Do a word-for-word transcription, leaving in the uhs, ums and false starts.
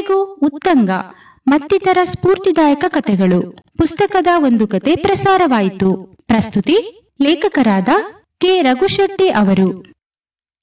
ಕೊನೆಗೂ ಉತ್ತಂಗ ಮತ್ತಿತರ ಸ್ಫೂರ್ತಿದಾಯಕ ಕಥೆಗಳು. ಪುಸ್ತಕದ ಒಂದು ಕತೆ ಪ್ರಸಾರವಾಯಿತು. ಪ್ರಸ್ತುತಿ ಲೇಖಕರಾದ ಕೆ ರಘುಶೆಟ್ಟಿ ಅವರು.